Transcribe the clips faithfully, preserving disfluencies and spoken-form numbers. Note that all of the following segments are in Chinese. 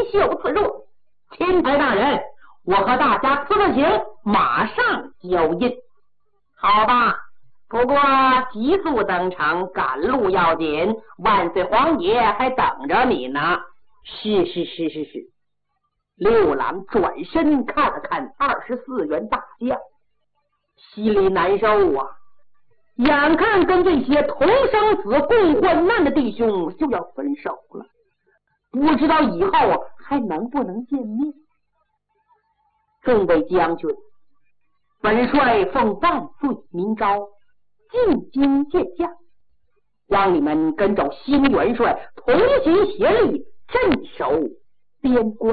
袖自若。钦差大人，我和大家辞个行，马上交印。好吧，不过急速登城，赶路要紧，万岁皇爷还等着你呢。是是是是是。六郎转身看了看二十四员大将，心里难受啊，眼看跟这些同生死共患难的弟兄就要分手了，不知道以后啊还能不能见面。众位将军，本帅奉万岁明诏，进京见驾，让你们跟着新元帅同心协力镇守边关。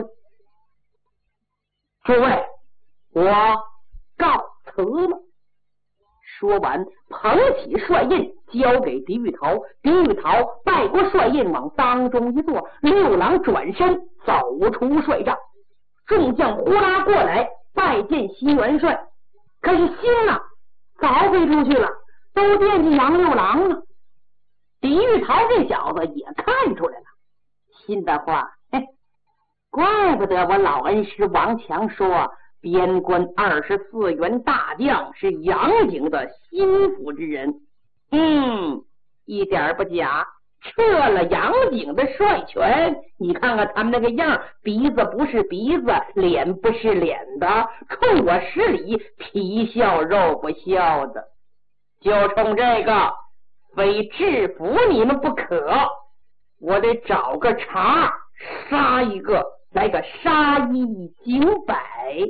诸位，我告辞了。说完，捧起帅印交给狄玉桃，狄玉桃拜过帅印，往当中一坐。六郎转身走出帅帐，众将呼啦过来拜见新元帅。可是心呐、啊，早飞出去了，都惦记杨六郎了。狄玉桃这小子也看出来了，心的话，嘿，怪不得我老恩师王强说边关二十四员大将是杨景的心腹之人。嗯，一点不假，撤了杨景的帅权，你看看他们那个样，鼻子不是鼻子，脸不是脸的，冲我施礼，皮笑肉不笑的。就冲这个，非制服你们不可，我得找个茬杀一个，来个杀一儆百。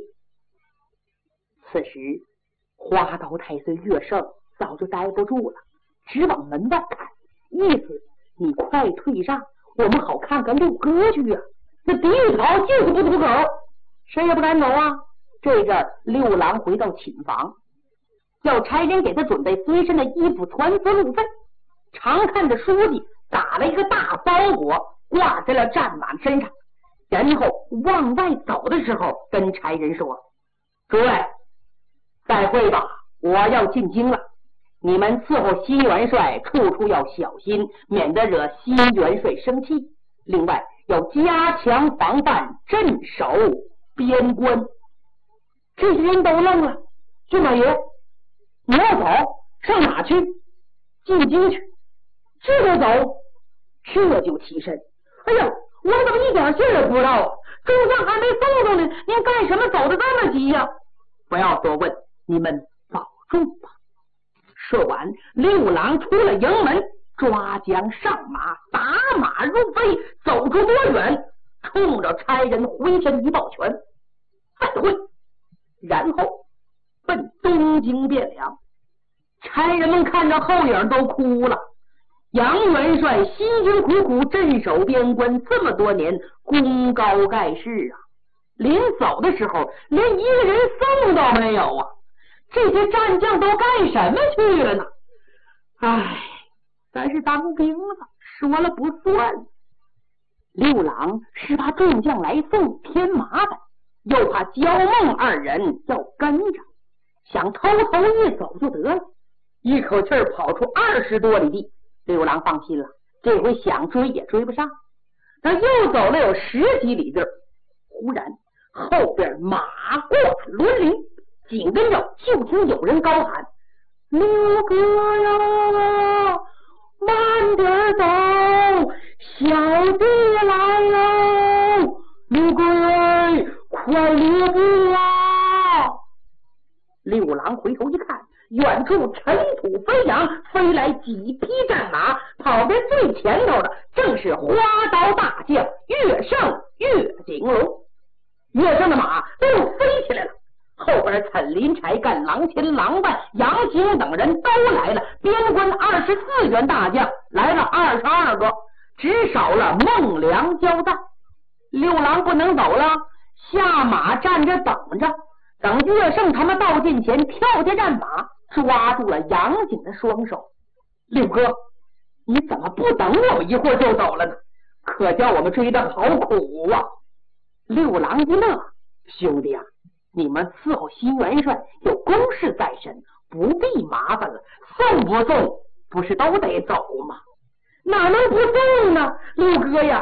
此时花刀太岁岳胜早就待不住了，直往门外看，意思你快退让，我们好看看六哥去啊。那狄玉桃就是不吐口，谁也不敢走啊。这阵六郎回到寝房，叫差人给他准备随身的衣服、船资、路费。常看着书记打了一个大包裹挂在了战马身上，然后往外走的时候跟差人说：诸位再会吧，我要进京了，你们伺候新元帅处处要小心，免得惹新元帅生气。另外要加强防范，镇守边关。这些人都愣了，郡马爷，你要走上哪去？进京去。这就走，这就起身。哎呀，我怎么一点信也不知道啊？中将还没送到呢，您干什么走得这么急呀、啊？不要多问，你们保重吧。说完，六郎出了营门，抓将上马，打马入飞，走出多远，冲着差人回身一抱拳，再会，然后奔东京汴梁。差人们看着后影都哭了。杨元帅辛辛苦苦镇守边关这么多年，功高盖世啊，临走的时候连一个人送都没有啊！这些战将都干什么去了呢？唉，咱是当兵了，说了不算。六郎是怕众将来送添麻烦，又怕焦梦二人要跟着，想偷偷一走就得了，一口气跑出二十多里地。六郎放心了，这回想追也追不上。他又走了有十几里地儿，忽然后边马过轮铃，紧跟着就听有人高喊：六哥呀，慢点走，小弟来喽！六哥呀，快留步啊！六郎回头一看，远处尘土飞扬，飞来几匹战马，跑在最前头的正是花刀大将岳胜岳景龙。岳胜的马都飞起来了，后边陈林才干、郎乾、郎万、杨兴等人都来了，边关二十四员大将来了二十二个，只少了孟良交代。六郎不能走了，下马站着等着，等岳胜他们到近前，跳下战马，抓住了杨景的双手。六哥，你怎么不等我们一会儿就走了呢？可叫我们追得好苦啊！六郎一乐，兄弟啊，你们伺候新元帅有公事在身，不必麻烦了，送不送不是都得走吗？哪能不送呢？六哥呀，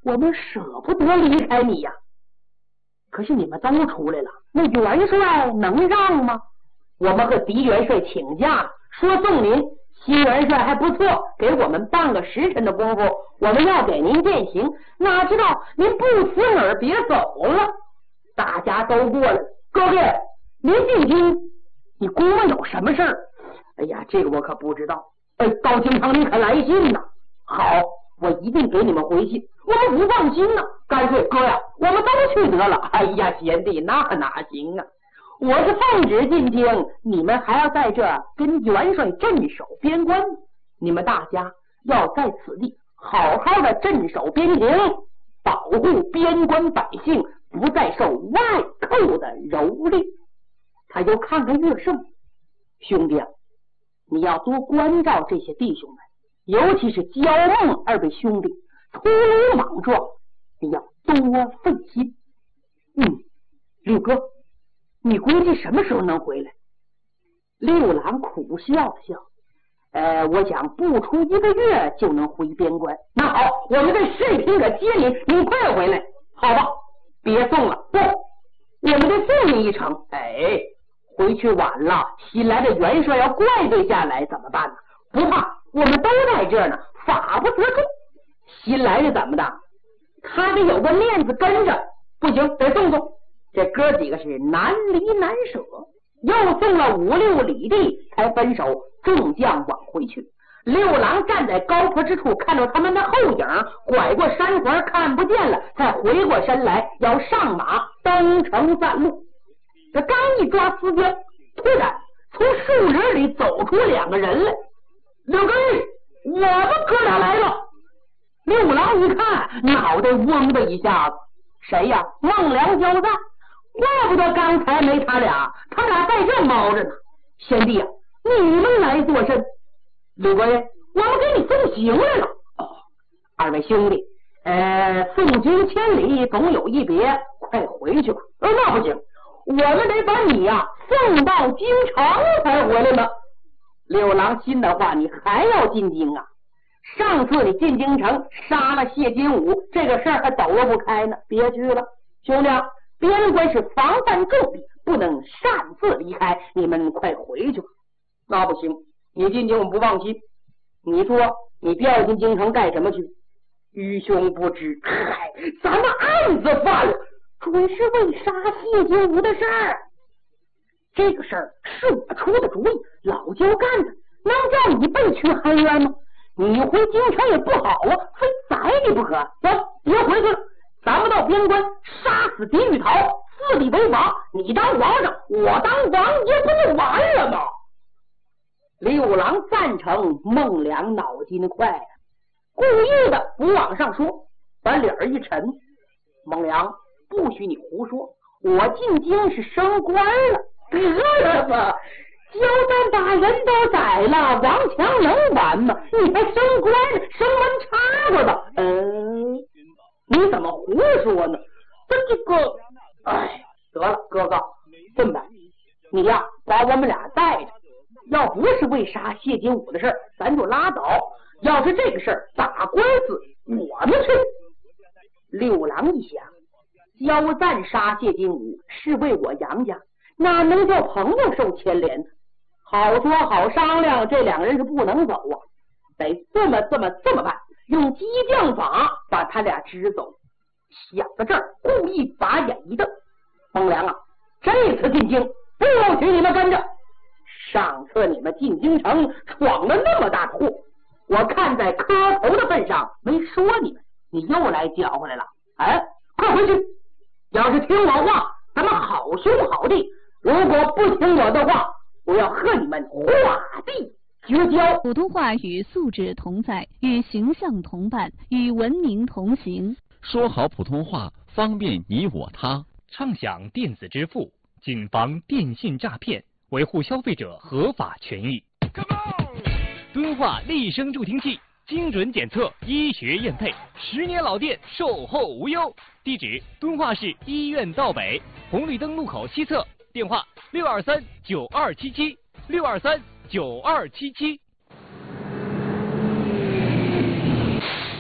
我们舍不得离开你呀。可是你们都出来了，那元帅能让吗？我们和狄元帅请假，说送您。新元帅还不错，给我们半个时辰的功夫，我们要给您饯行。哪知道您不辞而别走了。大家都过来，哥哥，您进京，你姑妈有什么事儿？哎呀，这个我可不知道。哎，到京城你可来信呐。好，我一定给你们回信。我们不放心呢，干脆哥呀，我们都去得了。哎呀，贤弟，那哪行啊？我是奉旨进京，你们还要在这跟元帅镇守边关。你们大家要在此地好好的镇守边庭，保护边关百姓不再受外寇的蹂躏。他又看看乐胜，兄弟啊，你要多关照这些弟兄们，尤其是焦孟二位兄弟粗鲁莽撞，你要多费心。嗯，六哥，你估计什么时候能回来？六郎苦笑了笑，呃，我想不出一个月就能回边关。那好，我们在士平可接你，你快回来，好吧？别送了，不，我们得送你一程。哎，回去晚了，新来的元帅要怪罪下来怎么办呢？不怕，我们都在这儿呢，法不责众。新来的怎么的？他得有个面子跟着，不行，得送送。这哥几个是难离难舍，又送了五六里地才分手，众将往回去。六郎站在高坡之处，看到他们的后影，拐过山环看不见了，才回过身来要上马登城散路。这刚一抓丝缰，突然从树林里走出两个人来。六哥，我们哥俩来了。六郎一看，脑袋嗡的一下子，谁呀？孟良交战。怪不得刚才没他俩，他俩在这猫着呢。贤弟啊，你们来作甚？六哥爷，我们给你送行来了。哦，二位兄弟，呃，送君千里总有一别，快回去吧。呃，那不行，我们得把你呀、啊、送到京城才回来呢。六郎心的话，你还要进京啊？上次你进京城杀了谢金武，这个事儿还抖了不开呢。别去了，兄弟啊，边关是防范重地，不能擅自离开，你们快回去吧。那不行，你进京我不放心。你说你调进京城干什么去？愚兄不知。嗨，咱们案子犯了，准是为杀谢金吾的事儿。这个事儿是我出的主意，老焦干的，能叫你背去含冤吗？你回京城也不好啊，非宰你不可。行，别回去了，咱们到边关杀死狄玉桃，自立为王，你当皇上，我当王爷，不就完了吗？六郎赞成孟良脑筋快啊，故意的不往上说，把脸儿一沉。孟良，不许你胡说，我进京是升官了。得吧，就算把人都宰了，王强能完吗？你还升官，升官差过的。嗯，你怎么胡说呢？这这个，哎，得了，哥哥，这么办，你呀把我们俩带着，要不是为杀谢金武的事儿，咱就拉倒；要是这个事儿打官司，我们去。六郎一想，焦赞杀谢金武是为我杨家，哪能叫朋友受牵连呢？好说好商量，这两个人是不能走啊，得这么这么这么办，用激将法把他俩支走。想到这儿，故意把眼一瞪：孟良啊，这次进京不许你们跟着。上次你们进京城闯了那么大祸，我看在磕头的份上没说你们，你又来搅和来了。哎，快回去！要是听我话，咱们好兄好弟；如果不听我的话，我要和你们画地绝交。 普通话与素质同在，与形象同伴，与文明同行。 说好普通话，方便你我他。 畅享电子支付，谨防电信诈骗，维护消费者合法权益。敦化立声助听器，精准检测，医学验配，十年老店，售后无忧。地址：敦化市医院道北红绿灯路口西侧。电话：六二三九二七七六二三九二七七。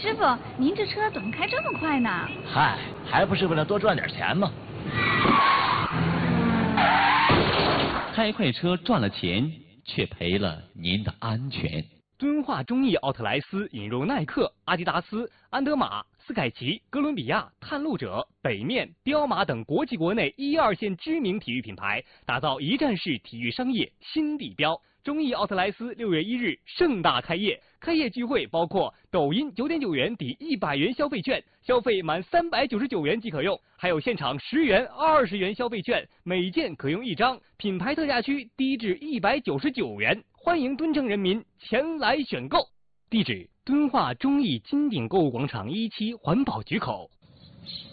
师傅，您这车怎么开这么快呢？ 嗨，还不是为了多赚点钱吗？ 开快车赚了钱，却赔了您的安全。 敦化中意奥特莱斯引入耐克、阿迪达斯、安德玛、斯凯奇、哥伦比亚、探路者、北面、彪马等国际国内一二线知名体育品牌，打造一站式体育商业新地标。中意奥特莱斯六月一日盛大开业，开业聚会包括抖音九点九元抵一百元消费券，消费满三百九十九元即可用，还有现场十元、二十元消费券，每件可用一张，品牌特价区低至一百九十九元，欢迎敦城人民前来选购。地址：敦化中意金鼎购物广场一期环保局口。